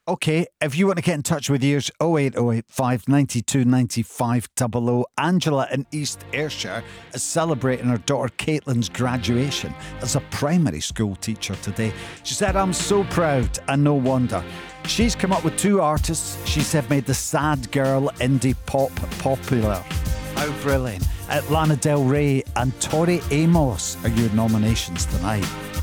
Okay, if you want to get in touch with yours, 08085 592 9500. Angela in East Ayrshire is celebrating her daughter Caitlin's graduation as a primary school teacher today. She said, I'm so proud, and no wonder. She's come up with two artists she said made the sad girl indie pop popular. How brilliant. Lana Del Rey and Tori Amos are your nominations tonight.